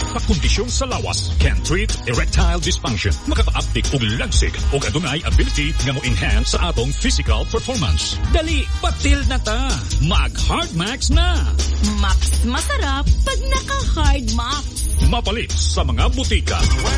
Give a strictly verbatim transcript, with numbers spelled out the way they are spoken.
pagpakondisyon sa lawas can treat erectile dysfunction. Makaka-uptick og lagsig o adunay ability nga mo enhance sa atong physical performance. Dali, patil na ta. Mag Hard Max na. Max masarap pag naka Hard Max. Mapalit sa mga butika.